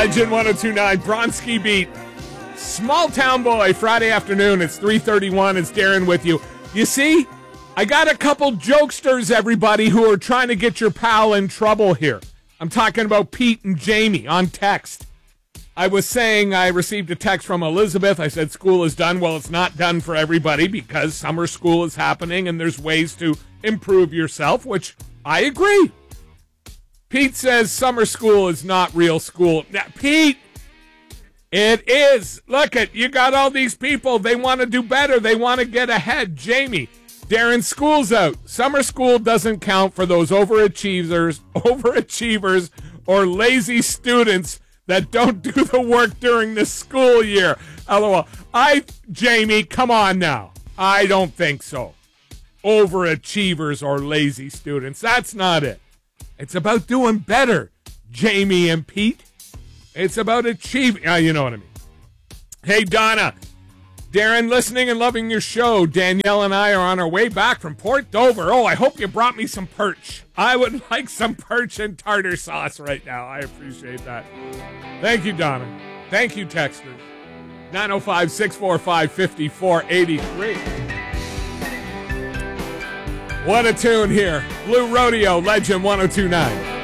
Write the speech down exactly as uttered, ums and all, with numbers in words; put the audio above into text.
Legend one oh two point nine, Bronski Beat. Small Town Boy, Friday afternoon. It's three thirty-one. It's Darren with you. You see, I got a couple jokesters, everybody, who are trying to get your pal in trouble here. I'm talking about Pete and Jamie on text. I was saying I received a text from Elizabeth. I said school is done. Well, it's not done for everybody because summer school is happening and there's ways to improve yourself, which I agree. Pete says summer school is not real school. Now, Pete, it is. Look at, you got all these people. They want to do better. They want to get ahead. Jamie, Darren, school's out. Summer school doesn't count for those overachievers, overachievers or lazy students that don't do the work during the school year. LOL. I, Jamie, come on now. I don't think so. Overachievers or lazy students. That's not it. It's about doing better, Jamie and Pete. It's about achieving. Uh, you know what I mean. Hey, Donna. Darren, listening and loving your show. Danielle and I are on our way back from Port Dover. Oh, I hope you brought me some perch. I would like some perch and tartar sauce right now. I appreciate that. Thank you, Donna. Thank you, texters. nine oh five, six four five, five four eight three. What a tune here. Blue Rodeo, Legend one oh two point nine.